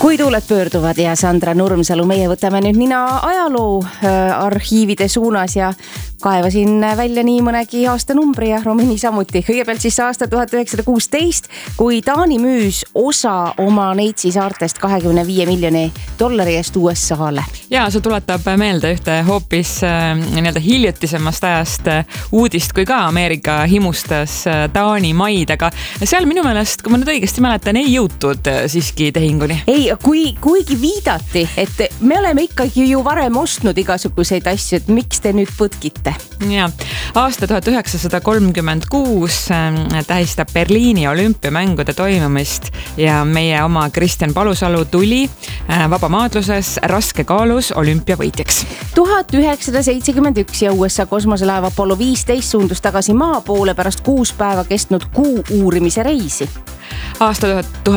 Kui tuuled pöörduvad ja Sandra Nurmsalu, meie võtame nüüd nina ajaloo arhiivide suunas ja kaevasin välja nii mõnegi aastanumbri ja Romini samuti. Kõigepealt siis aasta 1916, kui Taani müüs osa oma Neitsi saartest $25 miljoni eest USA-le. Ja see tuletab meelde ühte hoopis hiljutisemast ajast uudist, kui ka Ameerika himustas Taani maid, aga seal minu meelest, kui ma nüüd õigesti mäletan, ei jõutud siiski tehinguni. Ei, kuigi viidati, et me oleme ikkagi ju varem ostnud igasuguseid asju, et miks te nüüd põtkite? Ja, aasta 1936 tähistab Berliini olümpiamängude toimumist ja meie oma Kristjan Palusalu tuli vabamaadluses raskekaalus olümpiavõitjaks. 1971 ja USA kosmoselaev Apollo 15 suundus tagasi maa poole pärast 6 päeva kestnud kuu uurimise reisi. Aasta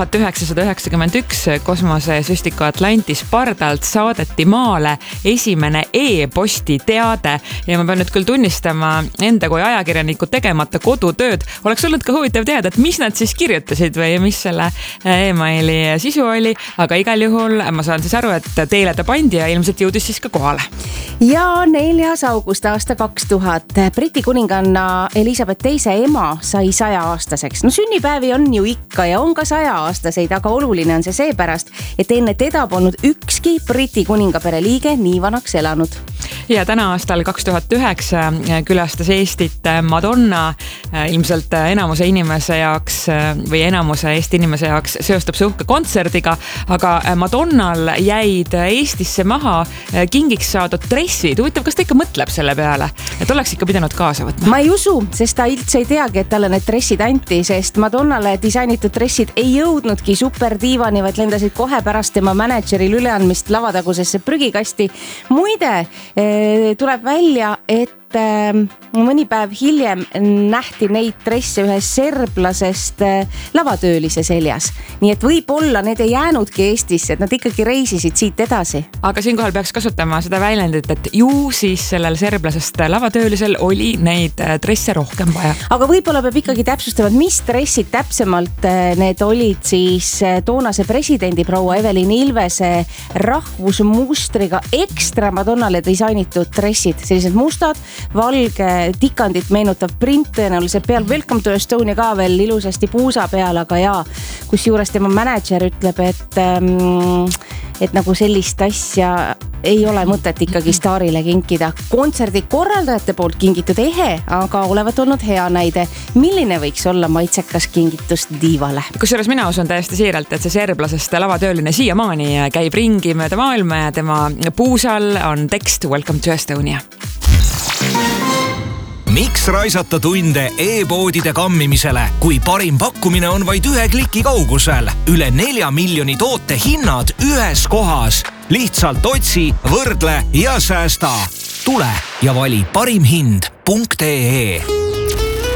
1991 kosmosesüstiku Atlantis pardalt saadeti maale esimene e-posti teade ja ma pean nüüd küll tunnistama enda kui ajakirjaniku tegemata kodutööd. Oleks olnud ka huvitav teada, et mis nad siis kirjutasid või mis selle e-maili sisu oli, aga igal juhul ma saan siis aru, et teile ta pandi ja ilmselt jõudis siis ka kohale. Ja 4. august aasta 2000 Briti kuninganna Elizabeth II ema sai 100-aastaseks. No sünnipäevi on ju ikka ja on ka 100-aastaseid, aga oluline on see seepärast, et enne teda polnud ükski Briti kuningapere liige nii vanaks elanud. Ja täna aastal 2009 külastas Eestit Madonna, ilmselt enamuse inimese jaoks või enamuse Eesti inimese jaoks seostub see uhke kontserdiga, aga Madonnal jäid Eestisse maha kingiks saadud dressid. Huvitav, kas ta ikka mõtleb selle peale, et oleks ikka pidanud kaasa võtma? Ma ei usu, sest ta üldse ei teagi, et talle need dressid anti, sest Madonnale disainitud dressid ei jõudnudki superdiivani, vaid lendasid kohe pärast tema manageril üleandmist lavatagusesse prügikasti. Muide, tuleb välja, et mõni päev hiljem nähti neid dresse ühes serblasest lavatöölise seljas. Nii et võib-olla need ei jäänudki Eestisse, et nad ikkagi reisisid siit edasi. Aga siinkohal peaks kasutama seda väljendit, et ju siis sellel serblasest lavatöölisel oli neid dresse rohkem vaja. Aga võib-olla peab ikkagi täpsustama, mis dressid täpsemalt need olid siis toonase presidendi proua Evelin Ilvese rahvusmustriga ekstra Madonnale disainitud dressid, sellised mustad, valge tikandit meenutav print, tõenäoliselt peal Welcome to Estonia ka veel ilusasti puusa peal, aga jaa, kus juures tema manager ütleb, et nagu sellist asja ei ole mõtet ikkagi staarile kinkida. Kontserdi korraldajate poolt kingitud ehe, aga olevat olnud hea näide, milline võiks olla maitsekas kingitus diivale. Kusjuures mina usun täiesti siiralt, et see serblasest lavatööline siiamaani käib ringi mööda maailma ja tema puusal on tekst Welcome to Estonia. Miks raisata tunde e-poodide kammimisele, kui parim pakkumine on vaid 1 kliki kaugusel? Üle 4 miljoni toote hinnad ühes kohas. Lihtsalt otsi, võrdle ja säästa. Tule ja vali parimhind.ee